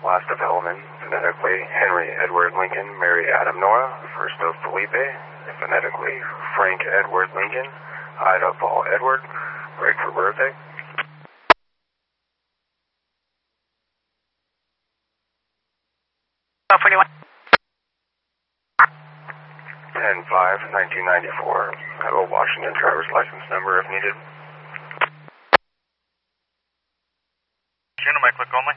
Last of Hellman, phonetically Henry Edward Lincoln, Mary Adam Nora, first of Felipe, phonetically Frank Edward Lincoln, Ida Paul Edward, break for birthday. 41. 10-5-1994. I have a Washington driver's license number if needed. Juno, my click only.